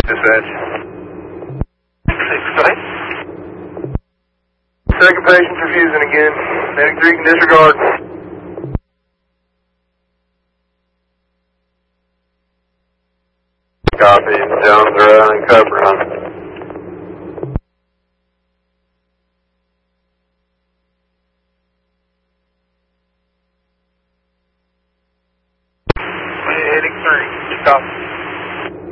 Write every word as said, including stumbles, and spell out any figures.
Dispatch. Six, go ahead. Second patient refusing again. Medic three can disregard. Copy. Jones around and cover run. Medic three, stop.